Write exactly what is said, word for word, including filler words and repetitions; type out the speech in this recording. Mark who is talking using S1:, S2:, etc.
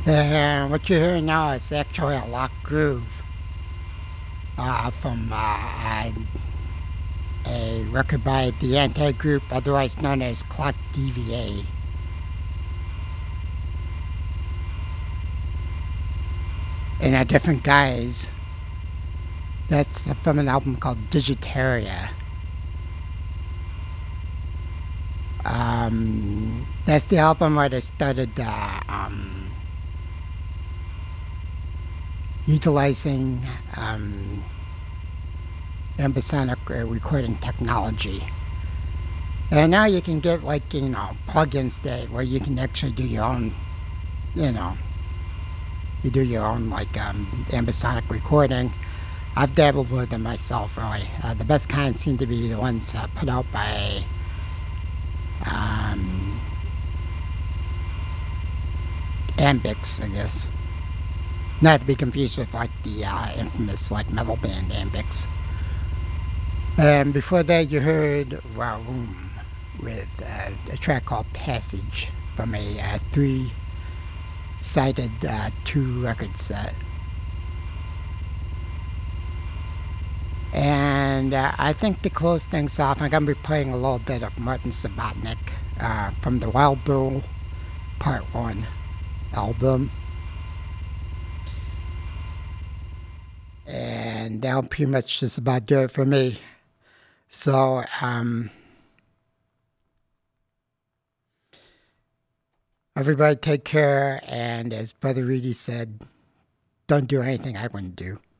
S1: And what you're hearing now is actually a lock groove uh, from uh, a, a record by the Anti-Group, otherwise known as Clock D V A. In a different guise. That's from an album called Digitaria. Um, that's the album where they started uh, um, utilizing um, ambisonic uh, recording technology. And now you can get like, you know, plugins that where you can actually do your own, you know, you do your own like um, ambisonic recording. I've dabbled with them myself, really. Uh, the best kind seem to be the ones uh, put out by um, Ambix, I guess. Not to be confused with like the uh, infamous like metal band Ambix. And before that, you heard Raum with uh, a track called Passage from a uh, three-sided uh, two-record set. And uh, I think to close things off, I'm going to be playing a little bit of Martin Subotnick uh, from the Wild Bill Part one album. And that'll pretty much just about do it for me. So, um, everybody take care, and as Brother Reedy said, don't do anything I wouldn't do.